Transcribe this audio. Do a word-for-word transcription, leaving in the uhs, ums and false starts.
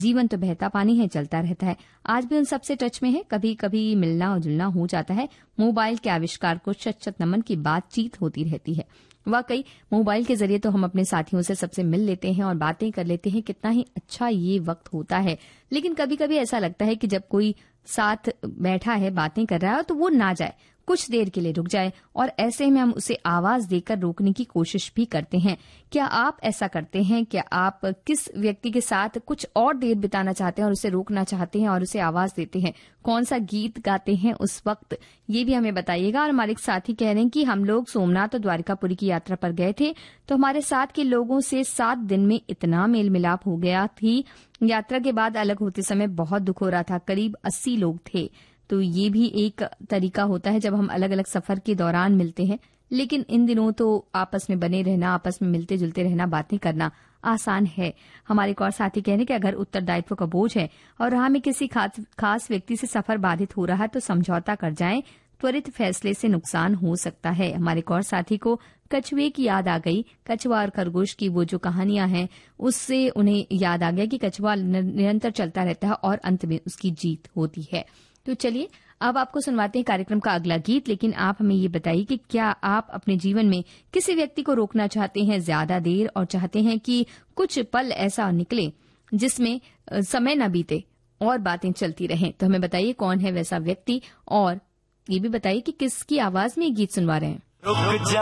जीवन तो बहता पानी है, चलता रहता है। आज भी उन सबसे टच में है, कभी कभी मिलना और जुलना हो जाता है। मोबाइल के आविष्कार को शत शत नमन की बातचीत होती रहती है। वाकई मोबाइल के जरिए तो हम अपने साथियों से सबसे मिल लेते हैं और बातें कर लेते हैं, कितना ही अच्छा ये वक्त होता है। लेकिन कभी कभी ऐसा लगता है कि जब कोई साथ बैठा है, बातें कर रहा है, तो वो ना जाए, कुछ देर के लिए रुक जाए, और ऐसे में हम उसे आवाज देकर रोकने की कोशिश भी करते हैं। क्या आप ऐसा करते हैं? क्या आप किस व्यक्ति के साथ कुछ और देर बिताना चाहते हैं और उसे रोकना चाहते हैं और उसे आवाज देते हैं? कौन सा गीत गाते हैं उस वक्त, ये भी हमें बताइएगा। और हमारे एक साथी कह रहे हैं कि हम लोग सोमनाथ और द्वारिकापुरी की यात्रा पर गए थे, तो हमारे साथ के लोगों से सात दिन में इतना मेल मिलाप हो गया थी। यात्रा के बाद अलग होते समय बहुत दुख हो रहा था। करीब अस्सी लोग थे। तो ये भी एक तरीका होता है जब हम अलग अलग सफर के दौरान मिलते हैं। लेकिन इन दिनों तो आपस में बने रहना, आपस में मिलते जुलते रहना, बातें करना आसान है। हमारे एक और साथी कहने कि अगर उत्तरदायित्व का बोझ है और राह में किसी खास खास व्यक्ति से सफर बाधित हो रहा है तो समझौता कर जाएं, त्वरित फैसले से नुकसान हो सकता है। हमारे एक और साथी को कछुए की याद आ गई। कछुआ और खरगोश की वो जो कहानियां हैं, उससे उन्हें याद आ गया कि कछुआ निरंतर चलता रहता है और अंत में उसकी जीत होती है। तो चलिए अब आपको सुनवाते हैं कार्यक्रम का अगला गीत। लेकिन आप हमें ये बताइए कि क्या आप अपने जीवन में किसी व्यक्ति को रोकना चाहते हैं ज्यादा देर, और चाहते हैं कि कुछ पल ऐसा निकले जिसमें समय न बीते और बातें चलती रहें? तो हमें बताइए कौन है वैसा व्यक्ति, और ये भी बताइए कि किसकी आवाज में ये गीत सुनवा रहे हैं।